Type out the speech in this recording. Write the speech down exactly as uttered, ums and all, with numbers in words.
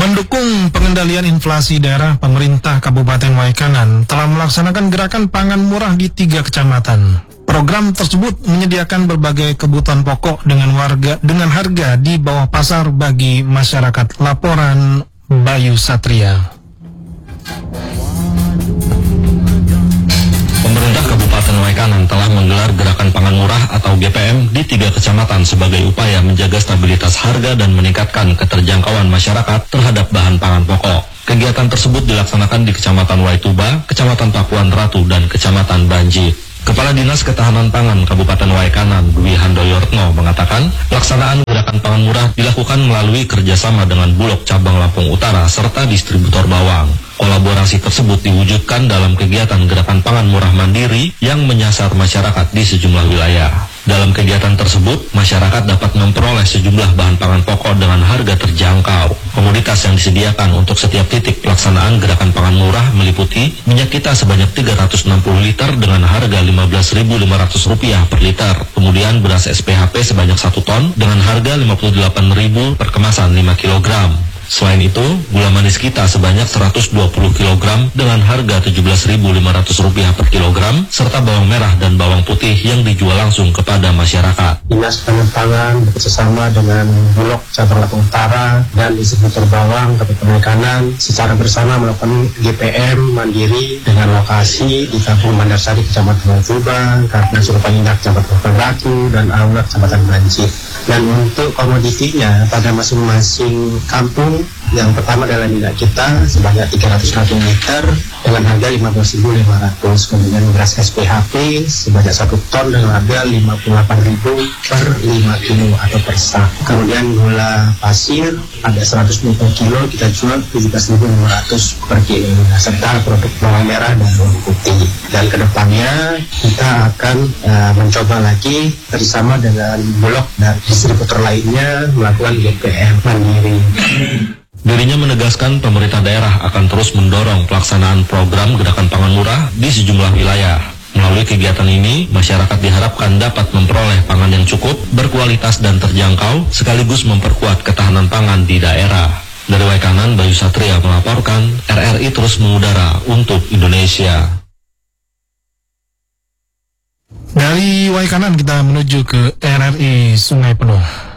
Mendukung pengendalian inflasi daerah, pemerintah Kabupaten Waikanan telah melaksanakan gerakan pangan murah di tiga kecamatan. Program tersebut menyediakan berbagai kebutuhan pokok dengan warga dengan harga di bawah pasar bagi masyarakat. Laporan Bayu Satria. Pemerintah Kabupaten Waikanan telah menggelar gerakan pangan murah atau G P M di tiga kecamatan sebagai upaya menjaga stabilitas harga dan meningkatkan keterjangkauan masyarakat terhadap bahan pangan pokok. Kegiatan tersebut dilaksanakan di Kecamatan Waituba, Kecamatan Pakuan Ratu, dan Kecamatan Banjir. Kepala Dinas Ketahanan Pangan Kabupaten Waikanan, Dwi Handoyortno, mengatakan pelaksanaan gerakan pangan murah dilakukan melalui kerjasama dengan Bulog Cabang Lampung Utara serta distributor bawang. Kolaborasi tersebut diwujudkan dalam kegiatan gerakan pangan murah mandiri yang menyasar masyarakat di sejumlah wilayah. Dalam kegiatan tersebut, masyarakat dapat memperoleh sejumlah bahan pangan pokok dengan harga terjangkau. Komoditas yang disediakan untuk setiap titik pelaksanaan gerakan pangan murah meliputi minyak kita sebanyak tiga ratus enam puluh liter dengan harga lima belas ribu lima ratus rupiah per liter. Kemudian beras S P H P sebanyak satu ton dengan harga lima puluh delapan ribu per kemasan lima kilogram. Selain itu, gula manis kita sebanyak seratus dua puluh kilogram dengan harga tujuh belas ribu lima ratus rupiah per kilogram, serta bawang merah dan bawang putih yang dijual langsung kepada masyarakat. Dinas Ketahanan Pangan bekerjasama dengan Bulog Cabang Lampung Utara dan distributor bawang Kabupaten Waikanan secara bersama melakukan G P M mandiri dengan lokasi di Kampung Mandarsari, Kecamatan Waituba, Karena Surupan Indah, Kecamatan Pakuan Ratu, dan Aula, Kecamatan Banjir. Dan untuk komoditinya pada masing-masing kampung, yang pertama adalah minyak kita sebanyak tiga ratus enam puluh liter dengan harga lima belas ribu lima ratus. Kemudian beras S P H P sebanyak satu ton dengan harga lima puluh delapan ribu per lima kilo atau per sak. Kemudian gula pasir ada seratus dua puluh kilo, kita jual tujuh belas ribu lima ratus per kilo. Serta produk bawang merah dan bawang putih. Dan kedepannya kita akan uh, mencoba lagi bersama dengan Bulog dan distributor lainnya melakukan G P M mandiri. Dirinya menegaskan pemerintah daerah akan terus mendorong pelaksanaan program gerakan pangan murah di sejumlah wilayah. Melalui kegiatan ini, masyarakat diharapkan dapat memperoleh pangan yang cukup, berkualitas dan terjangkau, sekaligus memperkuat ketahanan pangan di daerah. Dari Waikanan, Bayu Satria melaporkan, R R I terus mengudara untuk Indonesia. Dari Waikanan kita menuju ke R R I Sungai Penuh.